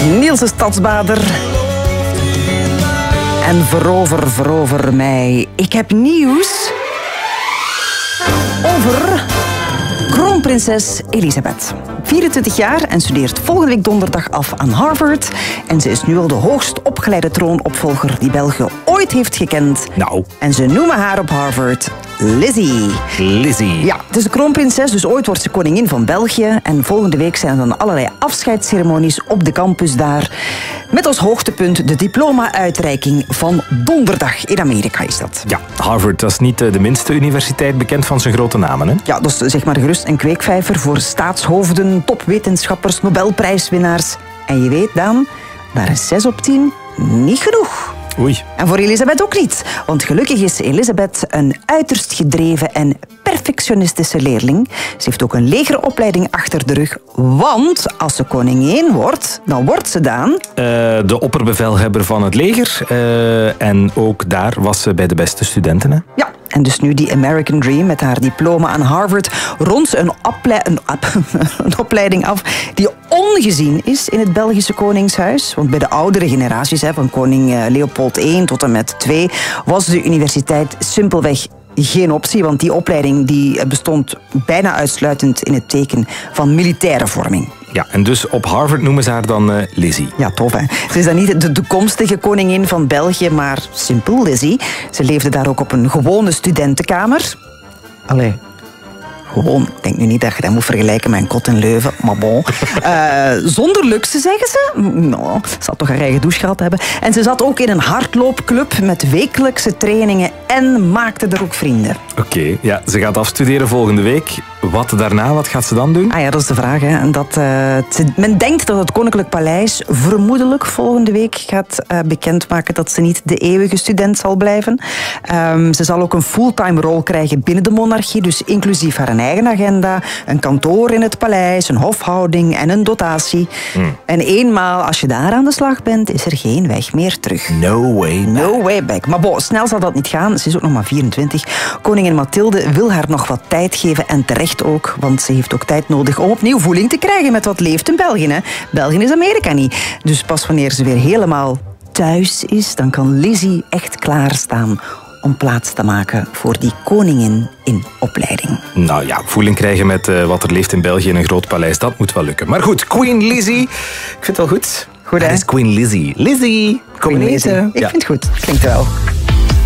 Niels de Stadsbader. En verover mij. Ik heb nieuws over kroonprinses Elisabeth. 24 jaar en studeert volgende week donderdag af aan Harvard. En ze is nu al de hoogst opgeleide troonopvolger die België ooit heeft gekend. Nou. En ze noemen haar op Harvard Lizzie. Lizzie. Ja, het is de kroonprinses, dus ooit wordt ze koningin van België. En volgende week zijn er dan allerlei afscheidsceremonies op de campus daar. Met als hoogtepunt de diploma-uitreiking van donderdag. In Amerika is dat. Ja, Harvard, dat is niet de minste universiteit bekend van zijn grote namen, hè? Ja, dat is zeg maar gerust een kweekvijver voor staatshoofden, topwetenschappers, Nobelprijswinnaars. En je weet dan, daar is 6 op 10 niet genoeg. Oei. En voor Elisabeth ook niet. Want gelukkig is Elisabeth een uiterst gedreven en perfectionistische leerling. Ze heeft ook een legeropleiding achter de rug. Want als ze koningin wordt, dan wordt ze dan... De opperbevelhebber van het leger. En ook daar was ze bij de beste studenten, hè? Ja. En dus nu die American Dream met haar diploma aan Harvard rond ze een opleiding af die ongezien is in het Belgische Koningshuis. Want bij de oudere generaties, van koning Leopold I tot en met II, was de universiteit simpelweg geen optie. Want die opleiding die bestond bijna uitsluitend in het teken van militaire vorming. Ja, en dus op Harvard noemen ze haar dan Lizzie. Ja, tof hè. Ze is dan niet de toekomstige koningin van België, maar simpel Lizzie. Ze leefde daar ook op een gewone studentenkamer. Allee, gewoon. Ik denk nu niet dat je dat moet vergelijken met een kot in Leuven, maar bon. Zonder luxe, zeggen ze. Nou, ze had toch haar eigen douche gehad hebben. En ze zat ook in een hardloopclub met wekelijkse trainingen en maakte er ook vrienden. Oké, ja, ze gaat afstuderen volgende week. Wat daarna, wat gaat ze dan doen? Ah ja, dat is de vraag. Hè. En men denkt dat het Koninklijk Paleis vermoedelijk volgende week gaat bekendmaken dat ze niet de eeuwige student zal blijven. Ze zal ook een fulltime rol krijgen binnen de monarchie, dus inclusief haar eigen agenda, een kantoor in het paleis, een hofhouding en een dotatie. En eenmaal als je daar aan de slag bent, is er geen weg meer terug. No way back. No way back. Maar bon, snel zal dat niet gaan. Ze is ook nog maar 24. Koningin Mathilde wil haar nog wat tijd geven en terecht ook, want ze heeft ook tijd nodig om opnieuw voeling te krijgen met wat leeft in België. Hè. België is Amerika niet. Dus pas wanneer ze weer helemaal thuis is, dan kan Lizzie echt klaarstaan om plaats te maken voor die koningin in opleiding. Nou ja, voeling krijgen met wat er leeft in België in een groot paleis, dat moet wel lukken. Maar goed, Queen Lizzie, ik vind het wel goed. Goed, hè? Dat is Queen Lizzie. Lizzie, kom eten. Ik vind het goed. Klinkt wel.